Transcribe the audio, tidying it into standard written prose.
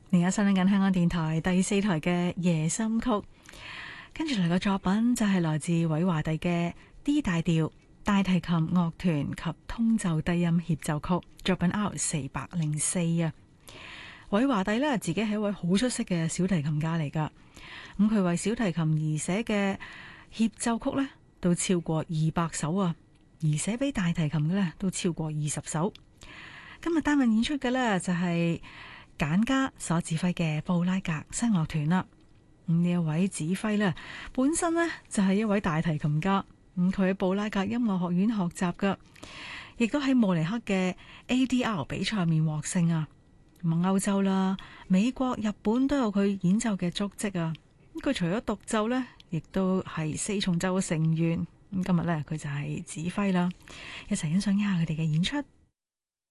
而家收聽緊香港電台第4台嘅夜心曲，跟住嚟嘅作品就係來自韋華第嘅 D 大調大提琴樂團及通奏低音協奏曲，作品 R404啊。韋華第呢，自己係一位好出色嘅小提琴家嚟噶，咁佢為小提琴而寫嘅協奏曲呢，都超過200首啊，而寫俾大提琴嘅呢，都超過20首。今日擔任演出嘅呢，就係簡家所指揮嘅布拉格新樂團啦。呢一位指揮呢，本身呢就係一位大提琴家，佢喺布拉格音樂學院學習噶，亦都喺慕尼黑嘅 ADR 比賽面獲勝啊。咁歐洲啦、美國、日本都有佢演奏嘅足跡啊。佢除咗獨奏呢，亦都係4重奏嘅成員。咁今日呢，佢就係指揮啦，一齊欣賞一下佢哋嘅演出。